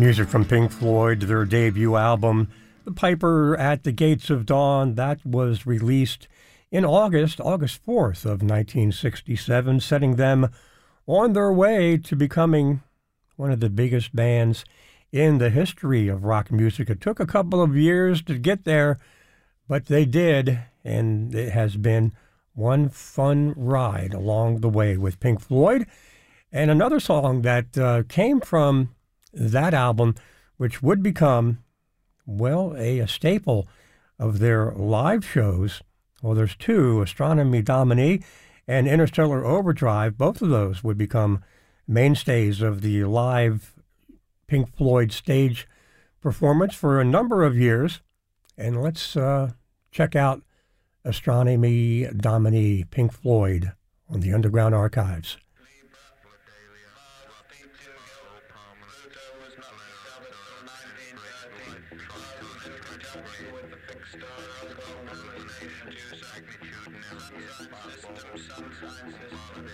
Music from Pink Floyd, their debut album, The Piper at the Gates of Dawn, that was released in August 4th of 1967, setting them on their way to becoming one of the biggest bands in the history of rock music. It took a couple of years to get there, but they did, and it has been one fun ride along the way with Pink Floyd. And another song that came from that album, which would become, well, a staple of their live shows. Well, there's two, Astronomy Domine and Interstellar Overdrive. Both of those would become mainstays of the live Pink Floyd stage performance for a number of years. And let's check out Astronomy Domine, Pink Floyd, on the Underground Archives. With the fixed star of the illumination, 2 seconds.